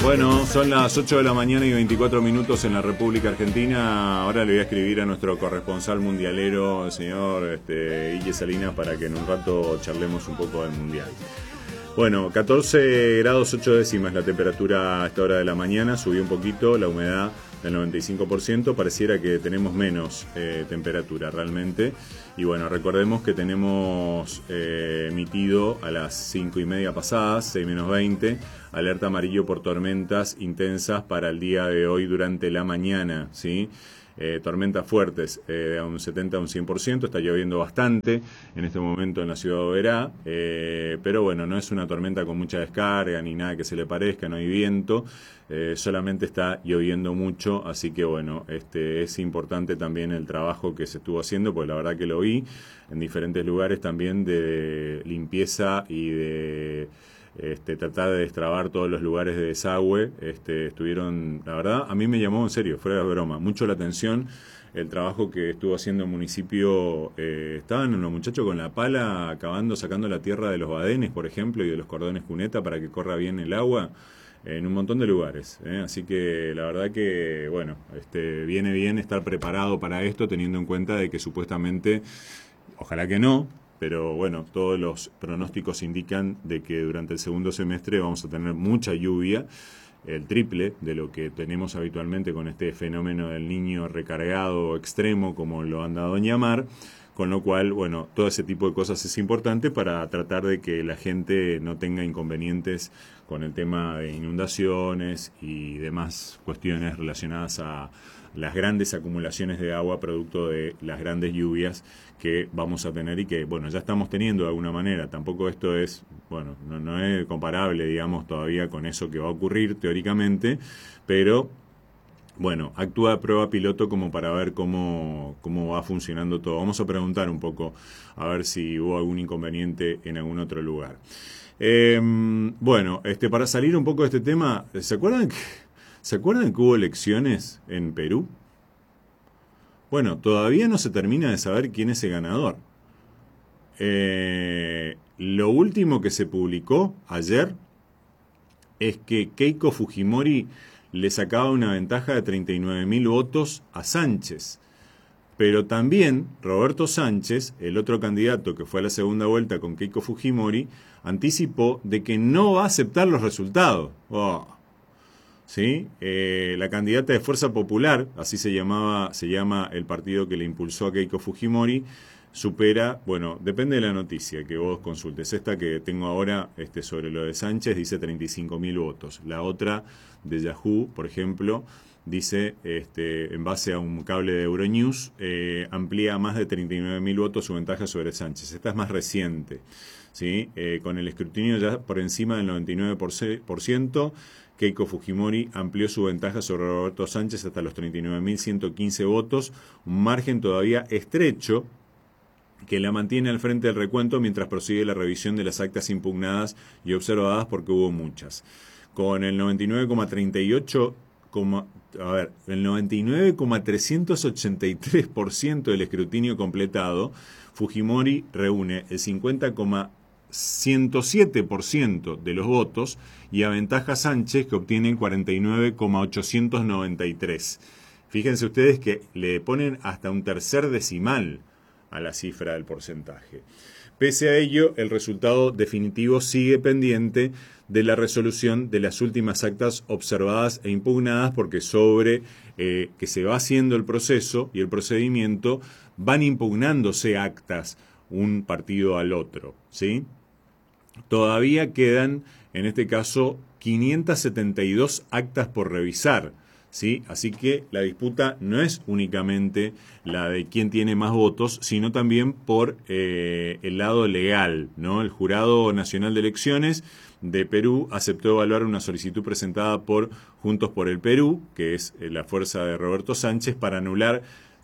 Bueno, son las 8 de la mañana y 24 minutos en la República Argentina. Ahora le voy a escribir a nuestro corresponsal mundialero, el señor Ille Salinas, para que en un rato charlemos un poco del Mundial. Bueno, 14 grados 8 décimas la temperatura a esta hora de la mañana, subió un poquito, la humedad del 95%, pareciera que tenemos menos temperatura realmente. Y bueno, recordemos que tenemos emitido a las 5:30 pasadas, 6 menos 20, alerta amarillo por tormentas intensas para el día de hoy durante la mañana, ¿sí? Tormentas fuertes, a un 70 a un 100%, está lloviendo bastante en este momento en la ciudad de Oberá, pero bueno, no es una tormenta con mucha descarga ni nada que se le parezca, no hay viento, solamente está lloviendo mucho, así que bueno, es importante también el trabajo que se estuvo haciendo, porque la verdad que lo vi en diferentes lugares también de limpieza y de tratar de destrabar todos los lugares de desagüe. Estuvieron, la verdad, a mí me llamó en serio, fuera de broma, mucho la atención el trabajo que estuvo haciendo el municipio. Estaban unos muchachos con la pala sacando la tierra de los badenes, por ejemplo, y de los cordones cuneta para que corra bien el agua en un montón de lugares, así que la verdad que, bueno, viene bien estar preparado para esto, teniendo en cuenta de que supuestamente, ojalá que no, pero bueno, todos los pronósticos indican de que durante el segundo semestre vamos a tener mucha lluvia, el triple de lo que tenemos habitualmente con este fenómeno del niño recargado extremo, como lo han dado en llamar, con lo cual, bueno, todo ese tipo de cosas es importante para tratar de que la gente no tenga inconvenientes con el tema de inundaciones y demás cuestiones relacionadas a las grandes acumulaciones de agua producto de las grandes lluvias que vamos a tener y que, bueno, ya estamos teniendo de alguna manera. Tampoco esto es, bueno, no es comparable, digamos, todavía con eso que va a ocurrir teóricamente, pero bueno, actúa de prueba piloto como para ver cómo va funcionando todo. Vamos a preguntar un poco a ver si hubo algún inconveniente en algún otro lugar. Bueno, para salir un poco de este tema, ¿se acuerdan que hubo elecciones en Perú? Bueno, todavía no se termina de saber quién es el ganador. Lo último que se publicó ayer es que Keiko Fujimori le sacaba una ventaja de 39.000 votos a Sánchez. Pero también Roberto Sánchez, el otro candidato que fue a la segunda vuelta con Keiko Fujimori, anticipó de que no va a aceptar los resultados. ¿Sí? La candidata de Fuerza Popular, así se llama el partido que le impulsó a Keiko Fujimori, supera, bueno, depende de la noticia que vos consultes. Esta que tengo ahora sobre lo de Sánchez dice 35.000 votos. La otra de Yahoo, por ejemplo, dice, en base a un cable de Euronews, amplía a más de 39.000 votos su ventaja sobre Sánchez. Esta es más reciente, ¿sí? Con el escrutinio ya por encima del 99%, Keiko Fujimori amplió su ventaja sobre Roberto Sánchez hasta los 39.115 votos, un margen todavía estrecho que la mantiene al frente del recuento mientras prosigue la revisión de las actas impugnadas y observadas, porque hubo muchas. Con el 99,38, el 99,383% del escrutinio completado, Fujimori reúne el 50,107% de los votos y aventaja a Sánchez, que obtiene el 49,893. Fíjense ustedes que le ponen hasta un tercer decimal a la cifra del porcentaje. Pese a ello, el resultado definitivo sigue pendiente de la resolución de las últimas actas observadas e impugnadas, porque sobre que se va haciendo el proceso y el procedimiento van impugnándose actas un partido al otro, ¿sí? Todavía quedan, en este caso, 572 actas por revisar, ¿sí? Así que la disputa no es únicamente la de quién tiene más votos, sino también por el lado legal, ¿no? El Jurado Nacional de Elecciones de Perú aceptó evaluar una solicitud presentada por Juntos por el Perú, que es la fuerza de Roberto Sánchez, para anular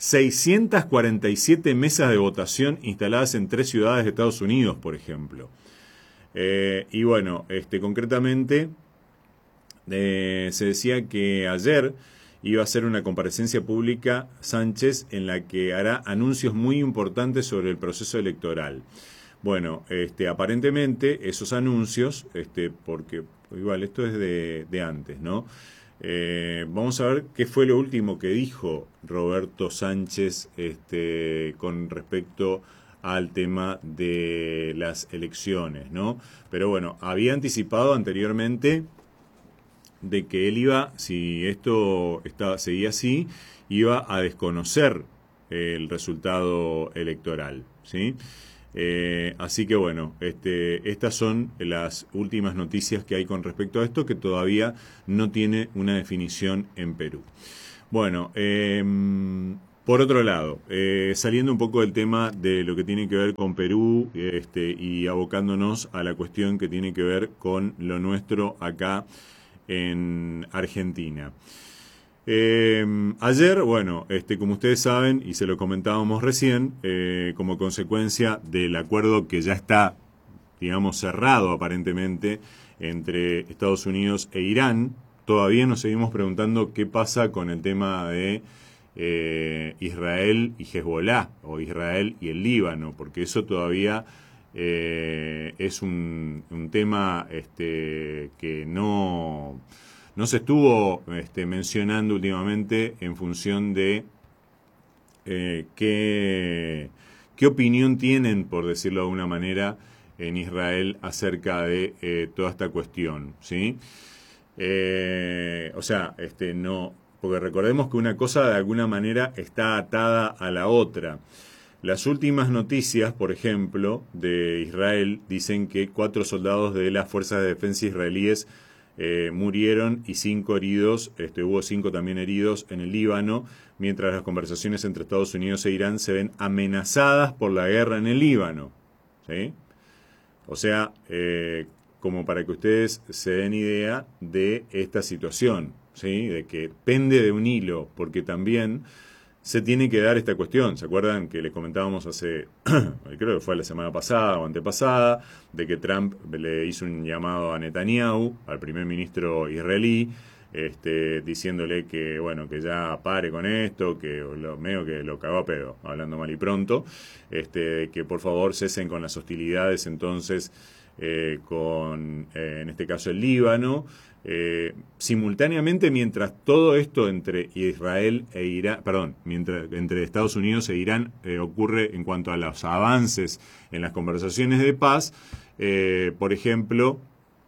647 mesas de votación instaladas en 3 ciudades de Estados Unidos, por ejemplo. Y bueno, concretamente se decía que ayer iba a hacer una comparecencia pública Sánchez en la que hará anuncios muy importantes sobre el proceso electoral. Bueno, aparentemente esos anuncios, porque igual esto es de antes, ¿no? Vamos a ver qué fue lo último que dijo Roberto Sánchez con respecto al tema de las elecciones, ¿no? Pero bueno, había anticipado anteriormente de que él iba, si esto seguía así, iba a desconocer el resultado electoral, ¿sí? Así que bueno, estas son las últimas noticias que hay con respecto a esto, que todavía no tiene una definición en Perú. Bueno, por otro lado, saliendo un poco del tema de lo que tiene que ver con Perú, y abocándonos a la cuestión que tiene que ver con lo nuestro acá en Argentina. Ayer, bueno, como ustedes saben, y se lo comentábamos recién, como consecuencia del acuerdo que ya está, digamos, cerrado aparentemente entre Estados Unidos e Irán, todavía nos seguimos preguntando qué pasa con el tema de Israel y Hezbollah, o Israel y el Líbano, porque eso todavía es un tema que no se estuvo mencionando últimamente en función de qué opinión tienen, por decirlo de alguna manera, en Israel acerca de toda esta cuestión, ¿sí? O sea, no, porque recordemos que una cosa de alguna manera está atada a la otra. Las últimas noticias, por ejemplo, de Israel dicen que 4 soldados de las fuerzas de defensa israelíes murieron y 5 heridos, hubo 5 también heridos en el Líbano, mientras las conversaciones entre Estados Unidos e Irán se ven amenazadas por la guerra en el Líbano, ¿sí? O sea, como para que ustedes se den idea de esta situación, ¿sí? De que pende de un hilo, porque también se tiene que dar esta cuestión. ¿Se acuerdan que les comentábamos hace, creo que fue la semana pasada o antepasada, de que Trump le hizo un llamado a Netanyahu, al primer ministro israelí, diciéndole que, bueno, que ya pare con esto, que medio que lo cagó a pedo, hablando mal y pronto, que por favor cesen con las hostilidades entonces con, en este caso, el Líbano. Simultáneamente, mientras todo esto entre Israel e Irán, perdón, mientras entre Estados Unidos e Irán ocurre en cuanto a los avances en las conversaciones de paz, por ejemplo,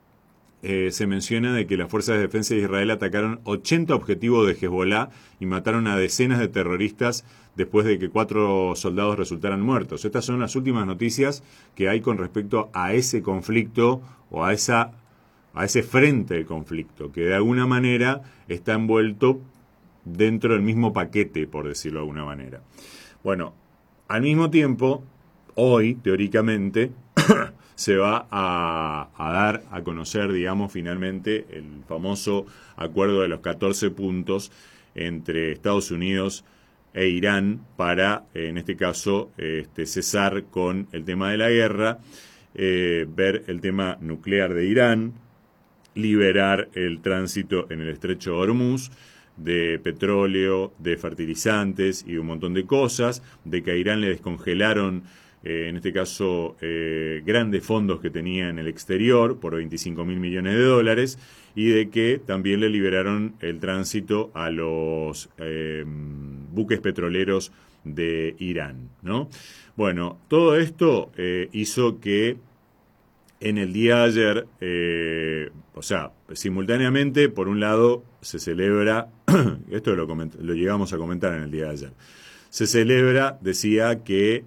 se menciona de que las fuerzas de defensa de Israel atacaron 80 objetivos de Hezbollah y mataron a decenas de terroristas después de que 4 soldados resultaran muertos. Estas son las últimas noticias que hay con respecto a ese conflicto o a ese frente del conflicto, que de alguna manera está envuelto dentro del mismo paquete, por decirlo de alguna manera. Bueno, al mismo tiempo, hoy, teóricamente, se va a dar a conocer, digamos, finalmente el famoso acuerdo de los 14 puntos entre Estados Unidos e Irán para, en este caso, cesar con el tema de la guerra, ver el tema nuclear de Irán, liberar el tránsito en el estrecho de Hormuz de petróleo, de fertilizantes y un montón de cosas, de que a Irán le descongelaron, en este caso, grandes fondos que tenía en el exterior por 25.000 millones de dólares, y de que también le liberaron el tránsito a los buques petroleros de Irán, ¿no? Bueno, todo esto hizo que en el día de ayer, o sea, simultáneamente, por un lado, se celebra, esto lo llegamos a comentar en el día de ayer, se celebra, decía, que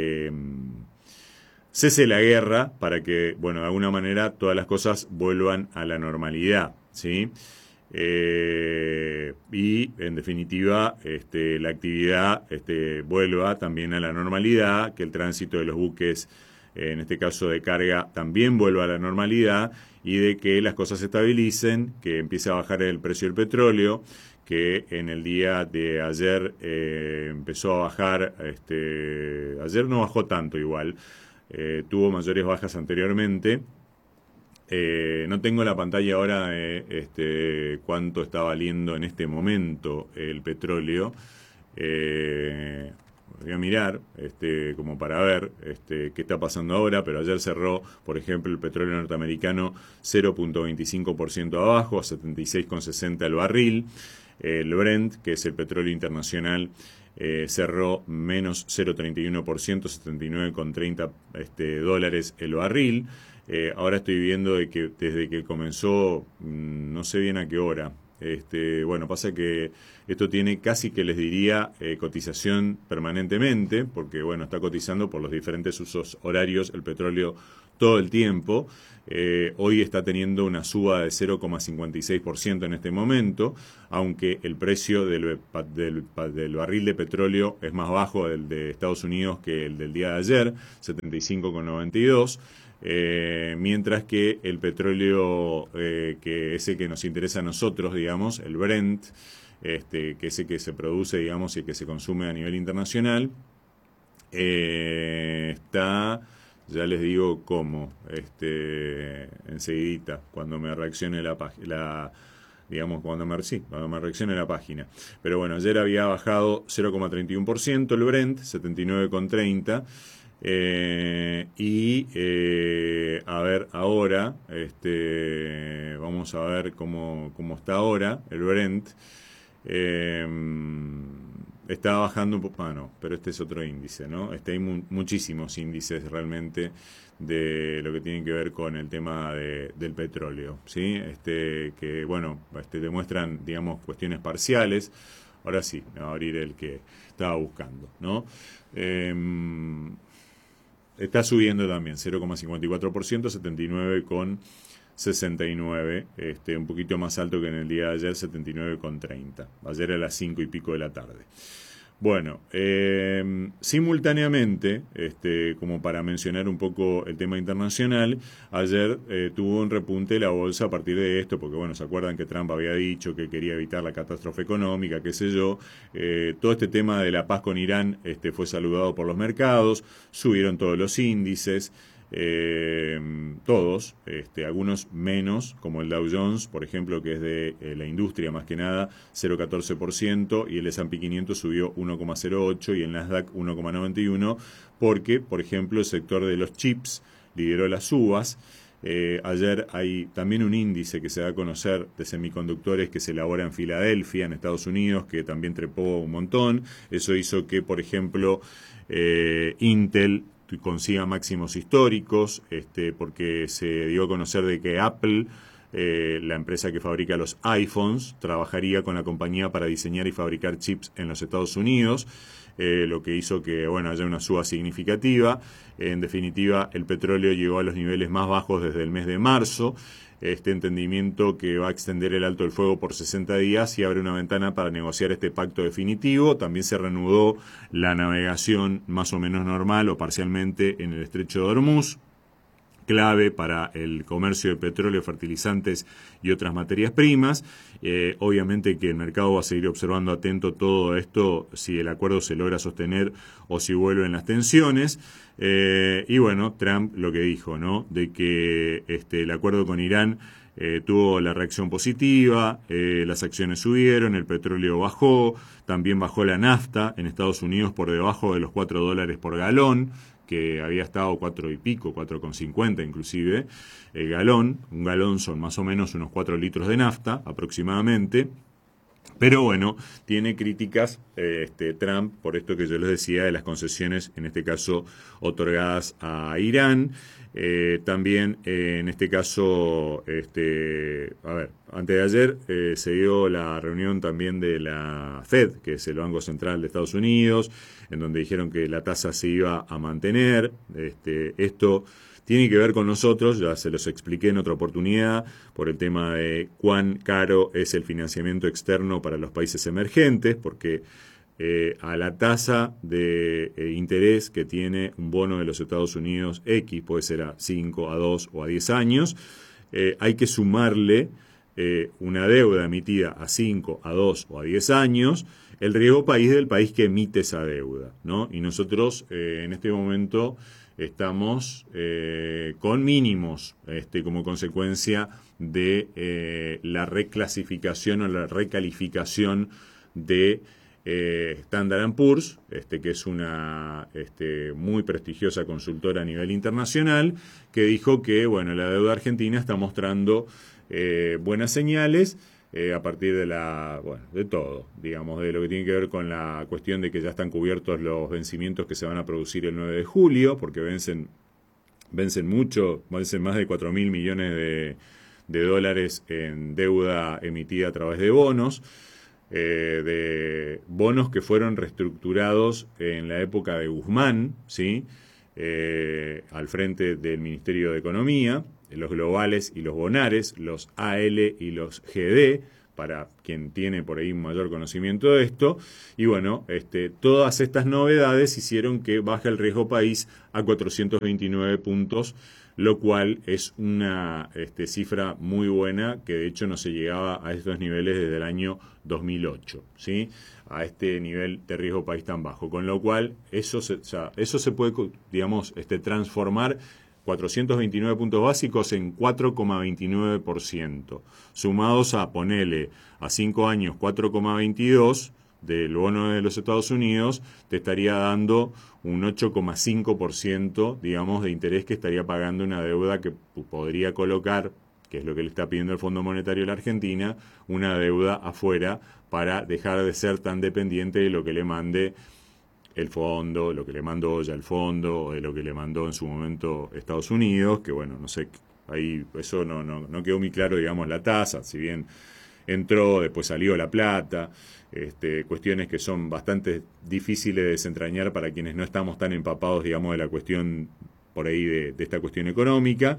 cese la guerra para que, bueno, de alguna manera todas las cosas vuelvan a la normalidad, ¿sí? Y, en definitiva, la actividad vuelva también a la normalidad, que el tránsito de los buques, en este caso de carga, también vuelva a la normalidad, y de que las cosas se estabilicen, que empiece a bajar el precio del petróleo, que en el día de ayer empezó a bajar, ayer no bajó tanto igual, tuvo mayores bajas anteriormente. No tengo la pantalla ahora de cuánto está valiendo en este momento el petróleo. voy a mirar como para ver qué está pasando ahora, pero ayer cerró, por ejemplo, el petróleo norteamericano 0.25% abajo, a 76,60 el barril. El Brent, que es el petróleo internacional, cerró menos 0,31%, 79,30 dólares el barril. Ahora estoy viendo de que desde que comenzó, no sé bien a qué hora. Bueno, pasa que esto tiene casi que les diría cotización permanentemente, porque bueno, está cotizando por los diferentes usos horarios el petróleo todo el tiempo. Hoy está teniendo una suba de 0,56% en este momento, aunque el precio del barril de petróleo es más bajo del de Estados Unidos que el del día de ayer, 75,92. Mientras que el petróleo, que ese que nos interesa a nosotros, digamos, el Brent, que ese que se produce, digamos, y que se consume a nivel internacional, está, ya les digo cómo, enseguidita, cuando me reaccione la página, digamos, cuando me reaccione la página. Pero bueno, ayer había bajado 0,31% el Brent, 79,30. A ver ahora, vamos a ver cómo está ahora el Brent. Está bajando un poco, no, pero este es otro índice, ¿no? Hay muchísimos índices realmente de lo que tiene que ver con el tema del petróleo, ¿sí? Que, bueno, demuestran, digamos, cuestiones parciales. Ahora sí, me va a abrir el que estaba buscando, ¿no? Está subiendo también, 0,54%, 79,69, un poquito más alto que en el día de ayer, 79,30. Ayer a las 5 y pico de la tarde. Bueno, simultáneamente, como para mencionar un poco el tema internacional, ayer tuvo un repunte la bolsa a partir de esto, porque bueno, se acuerdan que Trump había dicho que quería evitar la catástrofe económica, qué sé yo. Todo este tema de la paz con Irán fue saludado por los mercados, subieron todos los índices. Todos, algunos menos, como el Dow Jones, por ejemplo, que es de la industria más que nada, 0,14%, y el S&P 500 subió 1,08% y el Nasdaq 1,91%, porque, por ejemplo, el sector de los chips lideró las subas. Ayer hay también un índice que se da a conocer de semiconductores que se elabora en Filadelfia, en Estados Unidos, que también trepó un montón. Eso hizo que, por ejemplo, Intel consiga máximos históricos, porque se dio a conocer de que Apple, la empresa que fabrica los iPhones, trabajaría con la compañía para diseñar y fabricar chips en los Estados Unidos, lo que hizo que haya una suba significativa. En definitiva, el petróleo llegó a los niveles más bajos desde el mes de marzo. Este entendimiento que va a extender el alto del fuego por 60 días y abre una ventana para negociar este pacto definitivo. También se reanudó la navegación más o menos normal o parcialmente en el estrecho de Hormuz, clave para el comercio de petróleo, fertilizantes y otras materias primas. Obviamente que el mercado va a seguir observando atento todo esto, si el acuerdo se logra sostener o si vuelven las tensiones. Y bueno, Trump lo que dijo, ¿no? De que el acuerdo con Irán tuvo la reacción positiva, las acciones subieron, el petróleo bajó, también bajó la nafta en Estados Unidos por debajo de los $4 por galón, que había estado 4 y pico, 4,50 inclusive, galón. Un galón son más o menos unos 4 litros de nafta aproximadamente. Pero bueno, tiene críticas Trump por esto que yo les decía de las concesiones, en este caso otorgadas a Irán. También en este caso, a ver, antes de ayer se dio la reunión también de la Fed, que es el Banco Central de Estados Unidos, en donde dijeron que la tasa se iba a mantener. Esto tiene que ver con nosotros, ya se los expliqué en otra oportunidad, por el tema de cuán caro es el financiamiento externo para los países emergentes, porque a la tasa de interés que tiene un bono de los Estados Unidos X, puede ser a 5, a 2 o a 10 años, hay que sumarle una deuda emitida a 5, a 2 o a 10 años, el riesgo país del país que emite esa deuda, ¿no? Y nosotros en este momento estamos con mínimos como consecuencia de la reclasificación o la recalificación de Standard & Poor's, que es una muy prestigiosa consultora a nivel internacional, que dijo que bueno, la deuda argentina está mostrando buenas señales a partir de todo, digamos, de lo que tiene que ver con la cuestión de que ya están cubiertos los vencimientos que se van a producir el 9 de julio, porque vencen mucho, vencen más de 4.000 millones de dólares en deuda emitida a través de bonos que fueron reestructurados en la época de Guzmán, ¿sí? Al frente del Ministerio de Economía, los globales y los bonares, los AL y los GD, para quien tiene por ahí un mayor conocimiento de esto. Y bueno, todas estas novedades hicieron que baje el riesgo país a 429 puntos, lo cual es una cifra muy buena, que de hecho no se llegaba a estos niveles desde el año 2008, ¿sí? A este nivel de riesgo país tan bajo. Con lo cual, eso se puede, digamos, transformar 429 puntos básicos en 4,29%, sumados a, ponele, a 5 años 4,22% del bono de los Estados Unidos, te estaría dando un 8,5%, digamos, de interés que estaría pagando una deuda que podría colocar, que es lo que le está pidiendo el Fondo Monetario de la Argentina, una deuda afuera para dejar de ser tan dependiente de lo que le mande el fondo, lo que le mandó ya el fondo, o de lo que le mandó en su momento Estados Unidos, que bueno, no sé, ahí eso no quedó muy claro, digamos, la tasa, si bien entró, después salió la plata, cuestiones que son bastante difíciles de desentrañar para quienes no estamos tan empapados, digamos, de la cuestión por ahí de esta cuestión económica.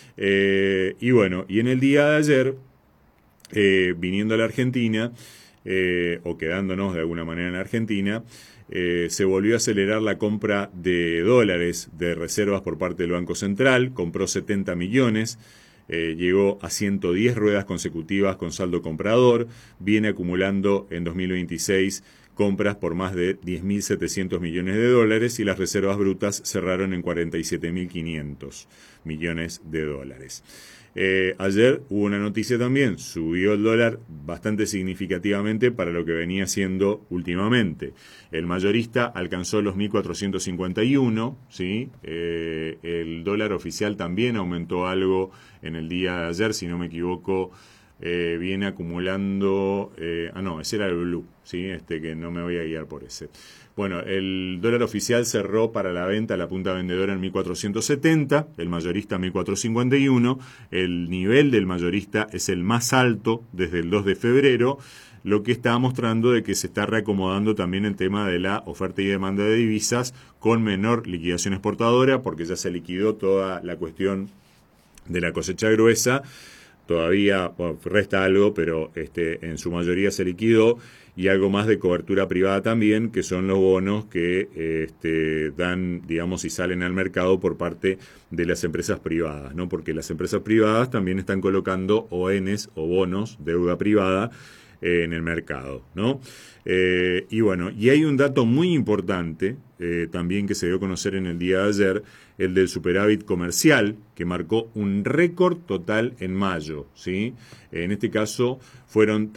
Y bueno, y en el día de ayer, viniendo a la Argentina, o quedándonos de alguna manera en Argentina, se volvió a acelerar la compra de dólares de reservas por parte del Banco Central, compró 70 millones, llegó a 110 ruedas consecutivas con saldo comprador, viene acumulando en 2026 compras por más de 10.700 millones de dólares y las reservas brutas cerraron en 47.500 millones de dólares. Ayer hubo una noticia también, subió el dólar bastante significativamente para lo que venía siendo últimamente. El mayorista alcanzó los 1.451, ¿sí? El dólar oficial también aumentó algo en el día de ayer, si no me equivoco, viene acumulando, ese era el blue, ¿sí? Que no me voy a guiar por ese. Bueno, el dólar oficial cerró para la venta, la punta vendedora en 1.470, el mayorista 1.451, el nivel del mayorista es el más alto desde el 2 de febrero, lo que está mostrando de que se está reacomodando también el tema de la oferta y demanda de divisas con menor liquidación exportadora, porque ya se liquidó toda la cuestión de la cosecha gruesa. Todavía resta algo, pero en su mayoría se liquidó, y algo más de cobertura privada también, que son los bonos que dan, digamos, y salen al mercado por parte de las empresas privadas, ¿no? Porque las empresas privadas también están colocando ONs o bonos, deuda privada, en el mercado, ¿no? Y bueno, y hay un dato muy importante también que se dio a conocer en el día de ayer, el del superávit comercial, que marcó un récord total en mayo, ¿sí? En este caso fueron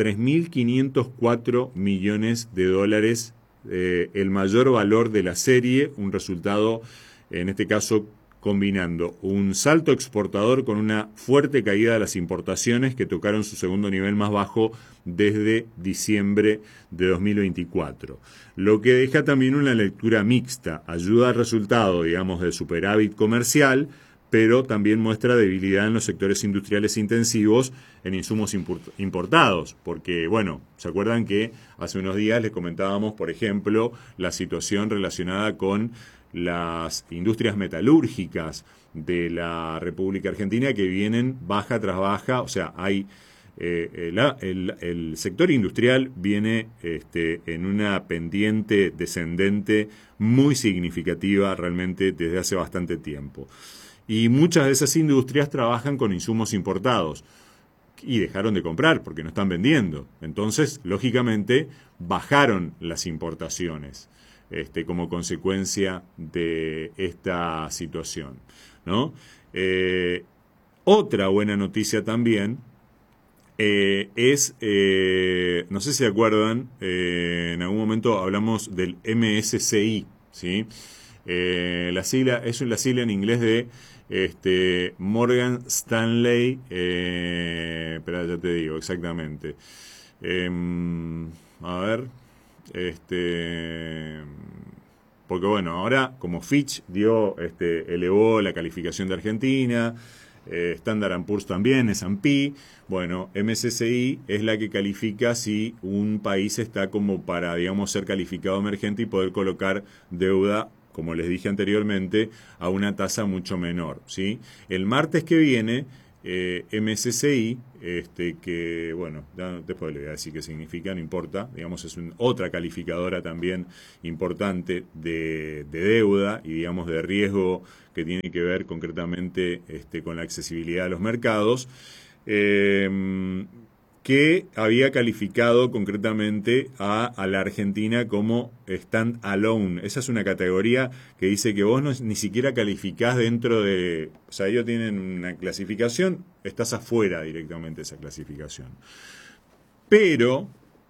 3.504 millones de dólares, el mayor valor de la serie, un resultado, en este caso, combinando un salto exportador con una fuerte caída de las importaciones que tocaron su segundo nivel más bajo desde diciembre de 2024. Lo que deja también una lectura mixta, ayuda al resultado, digamos, del superávit comercial, pero también muestra debilidad en los sectores industriales intensivos en insumos importados, porque, bueno, ¿se acuerdan que hace unos días les comentábamos, por ejemplo, la situación relacionada con las industrias metalúrgicas de la República Argentina que vienen baja tras baja? O sea, hay el sector industrial viene en una pendiente descendente muy significativa realmente desde hace bastante tiempo. Y muchas de esas industrias trabajan con insumos importados y dejaron de comprar porque no están vendiendo. Entonces, lógicamente, bajaron las importaciones como consecuencia de esta situación, ¿no? Otra buena noticia también no sé si se acuerdan, en algún momento hablamos del MSCI, ¿sí? La sigla es la sigla en inglés de Morgan Stanley, espera, ya te digo exactamente. A ver, porque bueno, ahora como Fitch elevó la calificación de Argentina, Standard & Poor's también, S&P, bueno, MSCI es la que califica si un país está como para, digamos, ser calificado emergente y poder colocar deuda, como les dije anteriormente, a una tasa mucho menor, ¿sí? El martes que viene, MSCI, que bueno, después le voy a decir qué significa, no importa, digamos, es otra calificadora también importante de deuda y, digamos, de riesgo que tiene que ver concretamente con la accesibilidad a los mercados. Que había calificado concretamente a la Argentina como stand alone. Esa es una categoría que dice que vos ni siquiera calificás dentro de... O sea, ellos tienen una clasificación, estás afuera directamente de esa clasificación. Pero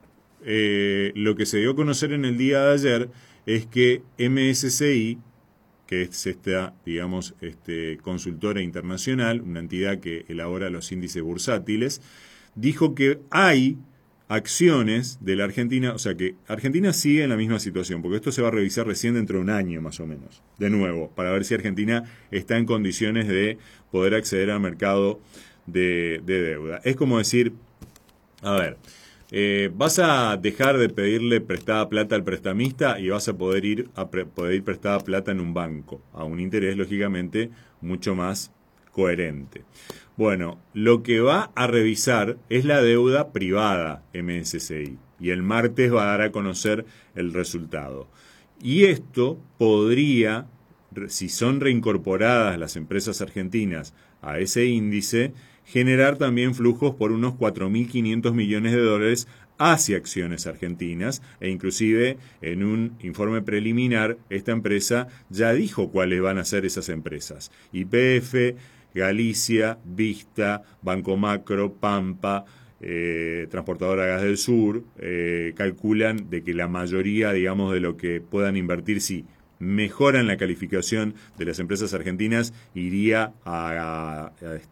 lo que se dio a conocer en el día de ayer es que MSCI, que es esta, digamos, consultora internacional, una entidad que elabora los índices bursátiles, dijo que hay acciones de la Argentina, o sea que Argentina sigue en la misma situación, porque esto se va a revisar recién dentro de un año más o menos, de nuevo, para ver si Argentina está en condiciones de poder acceder al mercado de deuda. Es como decir, a ver, vas a dejar de pedirle prestada plata al prestamista y vas a poder pedir prestada plata en un banco, a un interés lógicamente mucho más coherente. Bueno, lo que va a revisar es la deuda privada MSCI y el martes va a dar a conocer el resultado. Y esto podría, si son reincorporadas las empresas argentinas a ese índice, generar también flujos por unos 4.500 millones de dólares hacia acciones argentinas e inclusive en un informe preliminar esta empresa ya dijo cuáles van a ser esas empresas. YPF, Galicia, Vista, Banco Macro, Pampa, Transportadora Gas del Sur, calculan de que la mayoría, digamos, de lo que puedan invertir, si mejoran la calificación de las empresas argentinas, iría a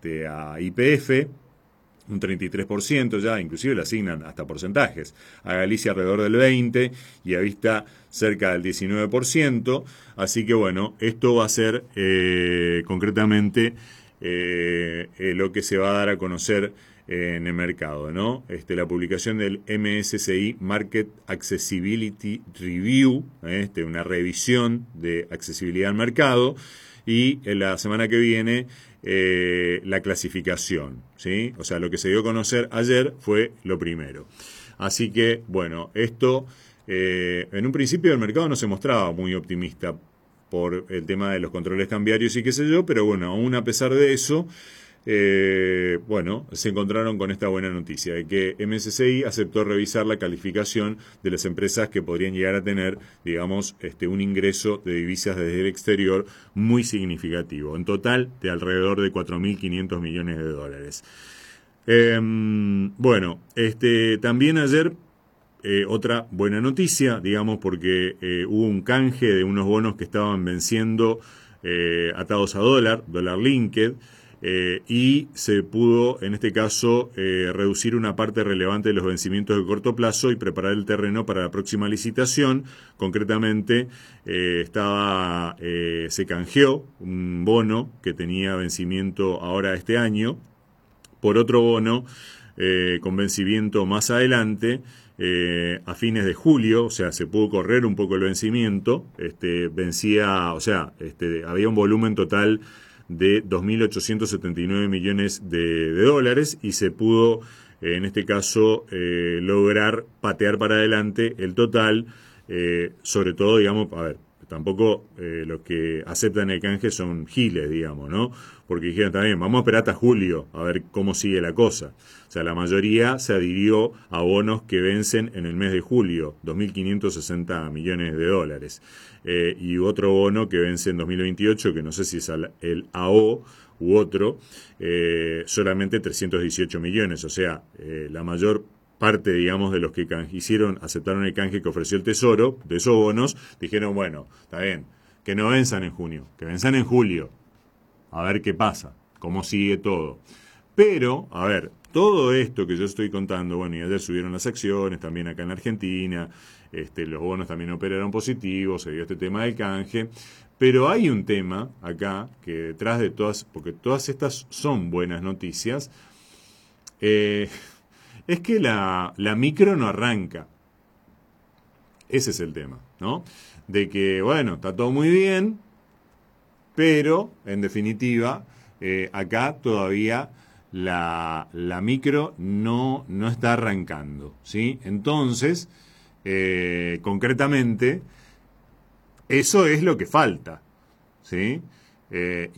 YPF, un 33% ya, inclusive le asignan hasta porcentajes. A Galicia alrededor del 20% y a Vista cerca del 19%. Así que bueno, esto va a ser concretamente lo que se va a dar a conocer en el mercado, ¿no? La publicación del MSCI Market Accessibility Review, una revisión de accesibilidad al mercado, y en la semana que viene la clasificación, ¿sí? O sea, lo que se dio a conocer ayer fue lo primero. Así que, bueno, esto en un principio el mercado no se mostraba muy optimista por el tema de los controles cambiarios y qué sé yo, pero bueno, aún a pesar de eso, bueno, se encontraron con esta buena noticia de que MSCI aceptó revisar la calificación de las empresas que podrían llegar a tener, digamos, un ingreso de divisas desde el exterior muy significativo, en total de alrededor de 4.500 millones de dólares. Bueno, también ayer otra buena noticia, digamos, porque hubo un canje de unos bonos que estaban venciendo atados a dólar linked, y se pudo, en este caso, reducir una parte relevante de los vencimientos de corto plazo y preparar el terreno para la próxima licitación. Concretamente, se canjeó un bono que tenía vencimiento ahora este año por otro bono con vencimiento más adelante, a fines de julio. O sea, se pudo correr un poco el vencimiento, vencía, o sea, había un volumen total de 2.879 millones de dólares y se pudo, en este caso, lograr patear para adelante el total, sobre todo, digamos, a ver, tampoco los que aceptan el canje son giles, digamos, ¿no? Porque dijeron también, vamos a esperar hasta julio a ver cómo sigue la cosa. O sea, la mayoría se adhirió a bonos que vencen en el mes de julio, 2.560 millones de dólares. Y otro bono que vence en 2028, que no sé si es el AO u otro, solamente 318 millones. O sea, la mayor parte, digamos, de los que aceptaron el canje que ofreció el Tesoro, de esos bonos, dijeron, bueno, está bien, que no venzan en junio, que venzan en julio. A ver qué pasa, cómo sigue todo. Pero, a ver, todo esto que yo estoy contando, bueno, y ayer subieron las acciones, también acá en la Argentina, los bonos también operaron positivos, se dio este tema del canje, pero hay un tema acá que detrás de todas, porque todas estas son buenas noticias, es que la micro no arranca. Ese es el tema, ¿no? De que, bueno, está todo muy bien, pero, en definitiva, acá todavía la micro no está arrancando, ¿sí? Entonces, concretamente, eso es lo que falta, ¿sí?